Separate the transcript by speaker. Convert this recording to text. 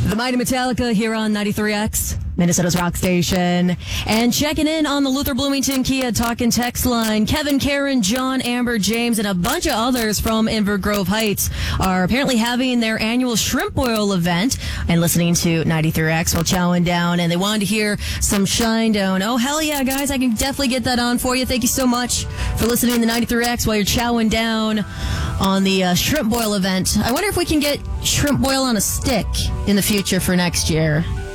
Speaker 1: The Mighty Metallica here on 93X, Minnesota's rock station. And checking in on the Luther Bloomington Kia talk and text line, Kevin, Karen, John, Amber, James, and a bunch of others from Inver Grove Heights are apparently having their annual shrimp boil event and listening to 93X while chowing down, and they wanted to hear some Shinedown. Oh, hell yeah, guys, I can definitely get that on for you. Thank you so much for listening to 93X while you're chowing down on the shrimp boil event. I wonder if we can get shrimp boil on a stick in the future for next year.